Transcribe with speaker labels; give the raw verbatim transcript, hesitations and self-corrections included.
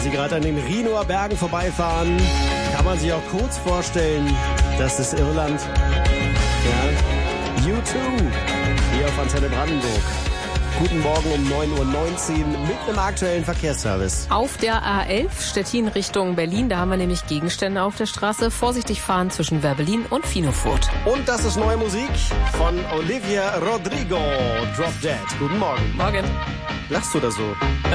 Speaker 1: Sie gerade an den Rhinoer Bergen vorbeifahren, kann man sich auch kurz vorstellen, das ist Irland. Ja, U zwei, hier auf Antenne Brandenburg. Guten Morgen um neun Uhr neunzehn mit einem aktuellen Verkehrsservice.
Speaker 2: Auf der A elf Stettin Richtung Berlin, da haben wir nämlich Gegenstände auf der Straße. Vorsichtig fahren zwischen Werbelin und Finofurt.
Speaker 1: Und das ist neue Musik von Olivia Rodrigo, Drop Dead. Guten Morgen.
Speaker 2: Morgen.
Speaker 1: Lachst du da so?